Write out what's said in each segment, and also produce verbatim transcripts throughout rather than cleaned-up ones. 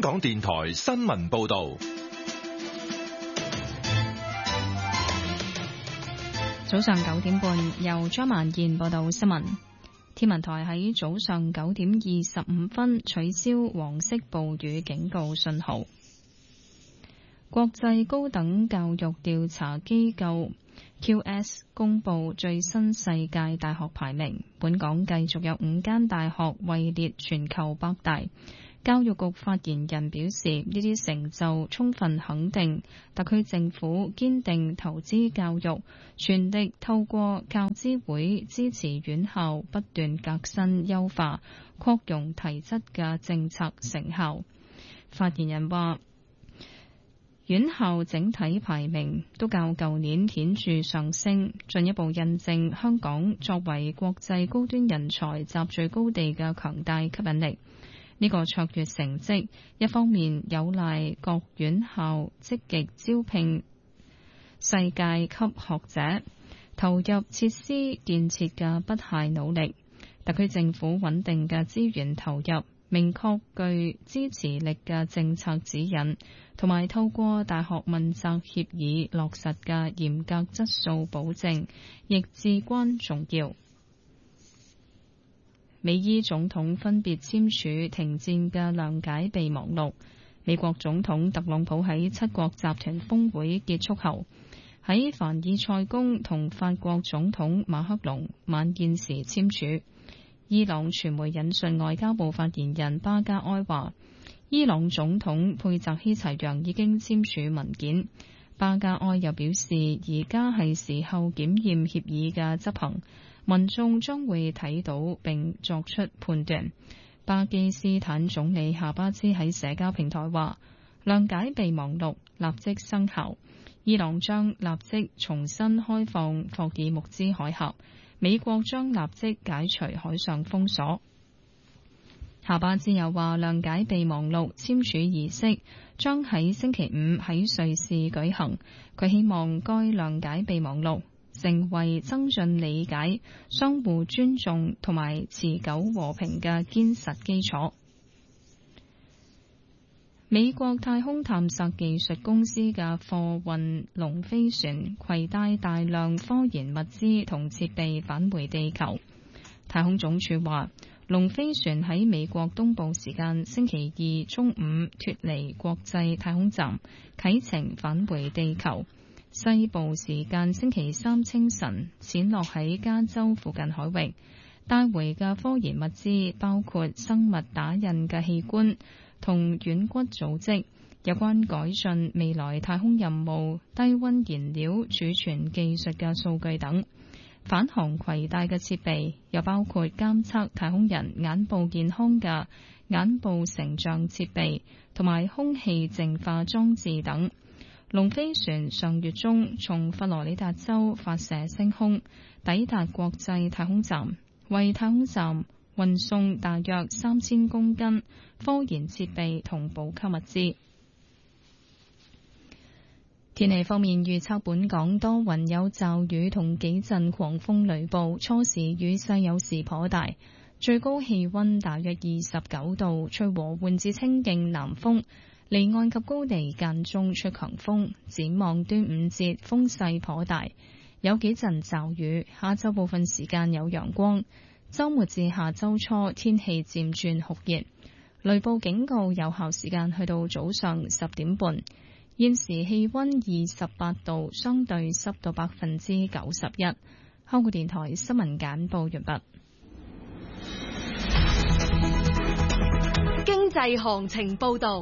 港電台新聞報道。 早上九點半，由張萬燕報道新聞。天文台喺早上九點二十五分取消黃色暴雨警告信號。國際高等教育調查機構 Q S 公布最新世界大學排名，本港繼續有五間大學位列全球百大。教育局發言人表示，呢啲成就充分肯定特區政府堅定投資教育，全力透過教資會支持院校不斷革新優化、擴容提質嘅政策成效。發言人話，院校整體排名都較舊年顯著上升，進一步印證香港作為國際高端人才集聚高地嘅強大吸引力。呢個卓越成績，一方面有賴各院校積極招聘世界級學者，投入設施建設嘅不懈努力；特區政府穩定嘅資源投入，明確具支持力嘅政策指引，同埋透過大學問責協議落實嘅嚴格質素保證，亦至關重要。美伊總統分別簽署停戰嘅諒解備忘錄。美國總統特朗普喺七國集團峰會結束後，喺凡爾賽宮同法國總統馬克龍晚宴時簽署。伊朗傳媒引述外交部發言人巴加埃話，伊朗總統佩澤希齊揚已經簽署文件。巴加埃又表示，而家係時候檢驗協議嘅執行。民眾將會睇到並作出判斷。巴基斯坦總理夏巴茲喺社交平台話，諒解備忘錄立即生效，伊朗將立即重新開放霍爾木茲海峽，美國將立即解除海上封鎖。夏巴茲又話，諒解備忘錄簽署儀式將喺星期五喺瑞士舉行，佢希望該諒解備忘錄成為增進理解、相互尊重同埋持久和平嘅堅實基礎。美國太空探索技術公司嘅貨運龍飛船攜帶大量科研物資同設備返回地球。太空總署話，龍飛船喺美國東部時間星期二中午脫離國際太空站，啟程返回地球。西部時間星期三清晨潛落喺加州附近海域，帶回嘅科研物資包括生物打印嘅器官同軟骨組織，有關改進未來太空任務低溫燃料儲存技術嘅數據等。返航攜帶嘅設備又包括監測太空人眼部健康嘅眼部成像設備同埋空氣淨化裝置等。龍飛船上月中從佛羅里達州發射升空，抵達國際太空站，為太空站運送大約三千公斤科研設備同補給物資。天氣方面預測，本港多雲有驟雨同幾陣狂風雷暴，初時雨勢有時頗大，最高氣溫大約二十九度，吹和緩至清勁南風。離岸及高地間中吹強風，展望端午節風勢頗大，有幾陣驟雨。下週部分時間有陽光，週末至下週初天氣漸轉酷熱，雷暴警告有效時間去到早上十點半。現時氣溫二十八度，相對濕度百分之九十一。香港電台新聞簡報完畢。 經濟行情報道。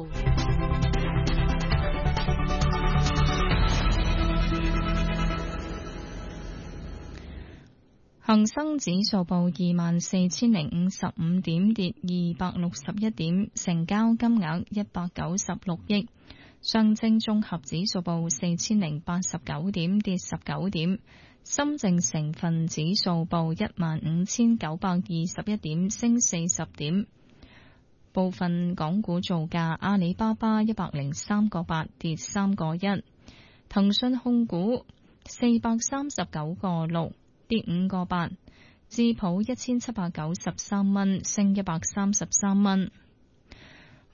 恒生指數報二萬四千零五十五點，跌二百六十一點，成交金額一百九十六億。上證綜合指數報四千零八十九點，跌十九點。深證成分指數報一萬五千九百二十一點，升四十點。部分港股造價：阿里巴巴一百零三個八，跌三個一；騰訊控股四百三十九個六，跌五個八；智普一千七百九十三蚊，升一百三十三蚊；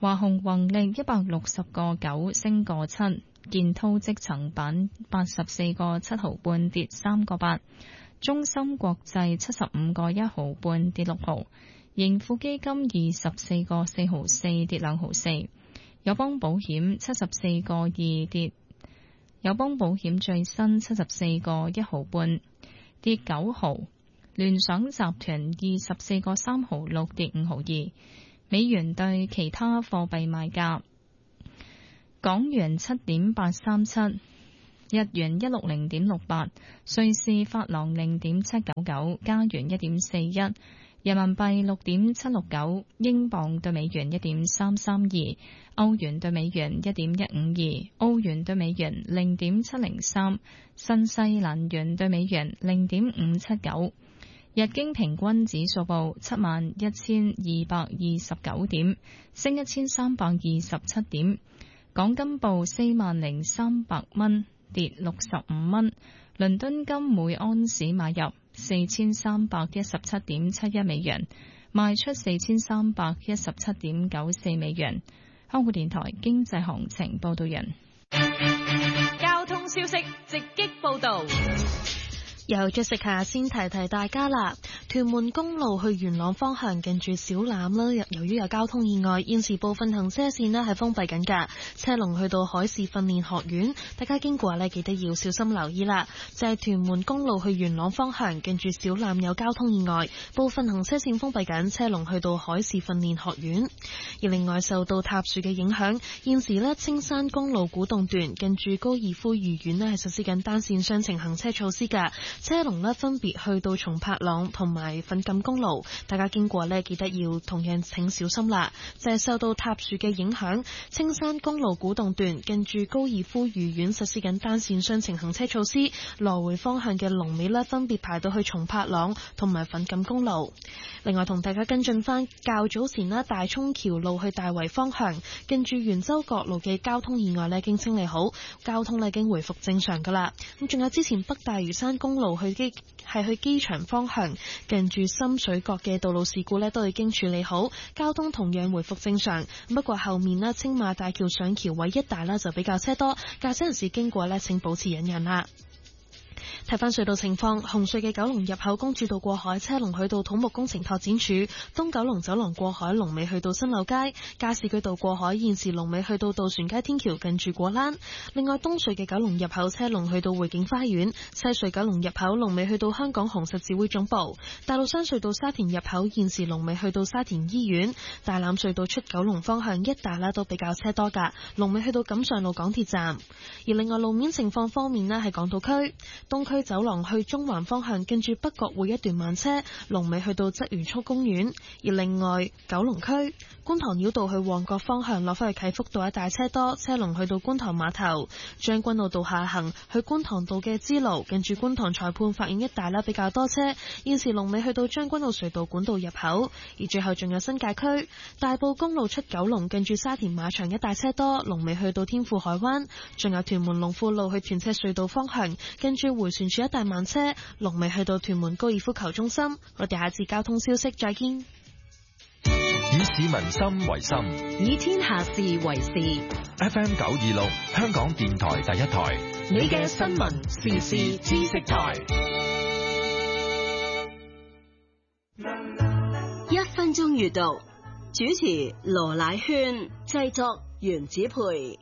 華虹宏力一百六十個九升個七，建滔積層板八十四個七毫半跌三個八，中芯國際七十五個一毫半跌六毫，盈富基金二十四個四毫四跌兩毫四，友邦保險七十四個二跌，友邦保險最新七十四個一毫半跌九毫，聯想集團二十四個三毫六跌五毫二。美元對其他貨幣賣價：港元七點八三七，日元一六零點六八，瑞士法郎零點七九九，加元一點四一，人民幣六點七六九，英鎊對美元一點三三二，歐元對美元一點一五二，澳元對美元零點七零三，新西蘭元對美元零點五七九。日經平均指數報七萬一千二百二十九點，升一千三百二十七點。港金報四萬零三百蚊，跌六十五蚊。倫敦金每安士買入四千三百一十七點七一美元，賣出四千三百一十七點九四美元。香港電台經濟行情報道人。 交通消息直擊報道。 又再食下先提提大家啦，屯門公路去元朗方向近住小欖啦，由於有交通意外，現時部分行車線呢係封閉緊㗎，車龍去到海事訓練學院，大家經過呢記得要小心留意啦。就係屯門公路去元朗方向近住小欖有交通意外，部分行車線封閉緊，車龍去到海事訓練學院。而另外受到塌樹嘅影響，現時呢青山公路古洞段近住高爾夫御苑呢係實施緊單線雙程行車措施㗎。車龍呢分別去到松柏塱同埋粉錦公路，大家經過呢記得要同樣請小心啦。就係、是、受到塌樹嘅影響，青山公路古洞段近住高爾夫御苑實施緊單線雙程行車措施，來回方向嘅龍尾呢分別排到去松柏塱同埋粉錦公路。另外同大家跟進翻較早前呢大涌橋路去大圍方向近住元州角路嘅交通意外呢已經清理好，交通呢已經回復正常噶啦。咁仲有之前北大嶼山公路去機係去機場方向近住深水角嘅道路事故呢都已經處理好，交通同樣回復正常。不過後面呢青馬大橋上橋位一帶呢就比較車多，駕駛人士經過呢請保持忍讓啦。睇翻隧道情況，紅隧嘅九龍入口公主道過海車龍去到土木工程拓展署，東九龍走廊過海龍尾去到新柳街，加士居道過海現時龍尾去到渡船街天橋近住果欄。另外東隧嘅九龍入口車龍去到匯景花園，西隧九龍入口龍尾去到香港紅十字會總部，大老山隧道沙田入口現時龍尾去到沙田醫院，大欖隧道出九龍方向一帶呢都比較車多噶，龍尾去到錦上路港鐵站。而另外路面情況方面呢，係港島區東區走廊去中環方向，跟住北角會一段慢車，龍尾去到鰂魚涌公園。而另外九龍區觀塘繞道去旺角方向，落返去啟福道一帶車多，車龍去到觀塘碼頭。將軍澳道下行去觀塘道嘅支路，跟住觀塘裁判法院一帶啦比較多車，現時龍尾去到將軍澳隧道管道入口。而最後仲有新界區大埔公路出九龍，跟住沙田馬場一帶車多，龍尾去到天富海灣。仲有屯門龍富路去屯赤隧道方向，跟住回旋處一帶慢車，龍尾去到屯門高爾夫球中心。我哋下次交通消息再見。 以市民心為心， 以天下事為事。 F M 九二六，香港電台第一台， 你嘅新聞時事知識台。一分鐘閱讀，主持羅乃萱，製作袁子培。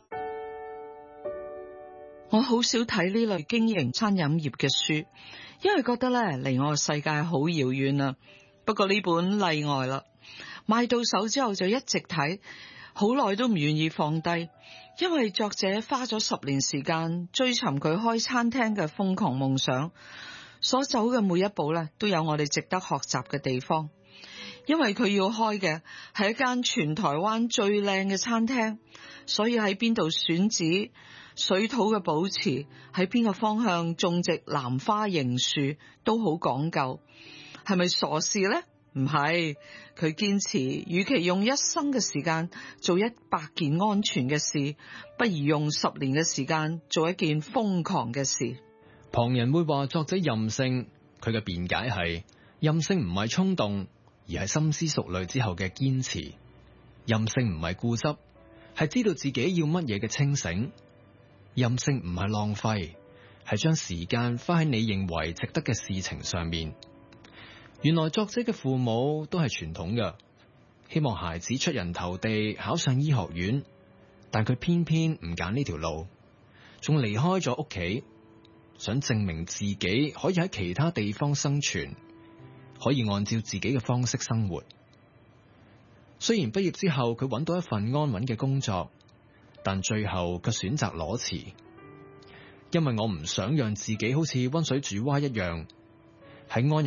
我好少睇呢類經營餐飲業嘅書，因為覺得咧離我嘅世界好遙遠啊。不過呢本例外啦，買到手之後就一直睇，好耐都唔願意放低，因為作者花咗十年時間追尋佢開餐廳嘅瘋狂夢想，所走嘅每一步咧都有我哋值得學習嘅地方。因為佢要開嘅係一間全台灣最靚嘅餐廳，所以喺邊度選址、水土嘅保持，喺邊個方向種植蘭花榕樹都好講究。係咪傻事呢？唔係，佢堅持，與其用一生嘅時間做一百件安全嘅事，不如用十年嘅時間做一件瘋狂嘅事。 旁人會話作者任性，佢嘅辯解係任性唔係衝動，而係深思熟慮之後嘅堅持。 任性唔係固執，係知道自己要乜嘢嘅清醒。任性唔係浪費，係將時間花喺你認為值得嘅事情上面。原來作者嘅父母都係傳統嘅，希望孩子出人頭地，考上醫學院，但佢偏偏唔揀呢條路，仲離開咗屋企，想證明自己可以喺其他地方生存，可以按照自己嘅方式生活。雖然畢業之後佢揾到一份安穩嘅工作，但最後佢選擇裸辭，因為我唔想讓自己好似溫水煮蛙一樣喺安